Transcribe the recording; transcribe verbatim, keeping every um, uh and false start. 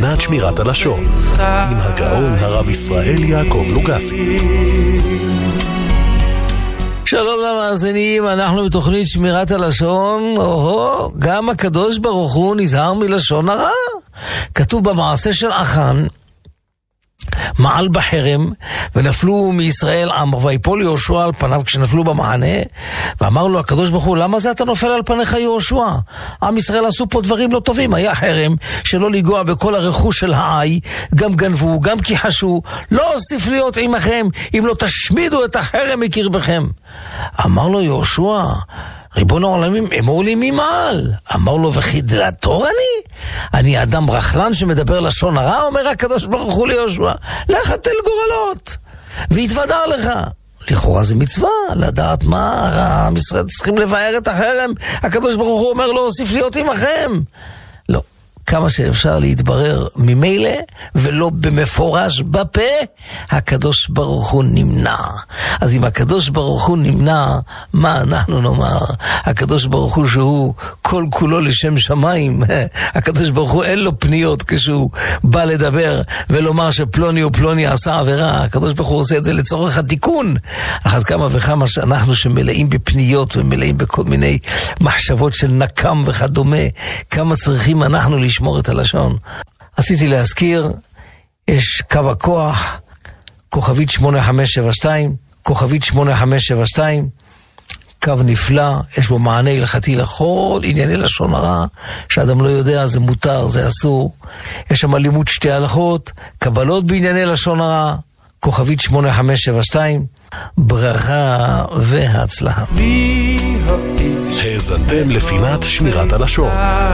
לפינת שמירת הלשון עם הגאון הרב ישראל יעקב לוגסי. שלום למאזינים, אנחנו בתוכנית שמירת הלשון. או, גם הקדוש ברוך הוא נזהר מלשון הרע. כתוב במעשה של אחן, מעל בחרם, ונפלו מישראל עם, ויפול יהושע על פניו כשנפלו במחנה, ואמר לו הקדוש ברוך הוא, למה זה אתה נופל על פניך יהושע? עם ישראל עשו פה דברים לא טובים, היה חרם שלא לגוע בכל הרכוש של העי, גם גנבו, גם כיחשו, לא אוסיף להיות עמכם אם לא תשמידו את החרם מקרבכם. אמר לו יהושע, ריבון העולמים, אמור לי ממעל. אמר לו, וכי דלתור אני? אני אדם רכלן שמדבר לשון הרע, אומר הקדוש ברוך הוא ליהושע, לך תל גורלות והתוודע לך. לכאורה זה מצווה, לדעת מה עם ישראל צריכים לבאר את החרם. הקדוש ברוך הוא אומר לו, הוסיף להיות עמכם. לא, כמה שאפשר להתברר ממילא ולא במפורש בפה, הקדוש ברוך הוא נמנע. אז אם הקדוש ברוך הוא נמנע, מה אנחנו נאמר? הקדוש ברוך הוא שהוא כל כולו לשם שמיים, הקדוש ברוך הוא אין לו פניות כשהוא בא לדבר ולומר שפלוני או פלוני עשה עבירה. הקדוש ברוך הוא עושה את זה לצורך התיקון. אחת כמה וכמה שאנחנו שמלאים בפניות ומלאים בכל מיני מחשבות של נקם וכדומה, כמה צריכים אנחנו לשמור את הלשון. עשיתי להזכיר, יש קו הכוח כוכבית שמונה חמש שבע שתיים, כוכבית שמונה חמש שבע שתיים, קו נפלא, יש בו מענה הלכתי לכל ענייני לשון הרע, שאדם לא יודע, זה מותר, זה אסור. יש שם לימוד שתי הלכות, קבלות בענייני לשון הרע, כוכבית שמונה חמש שבע שתיים, ברכה והצלחה. האזנתם לפינת שמירת הלשון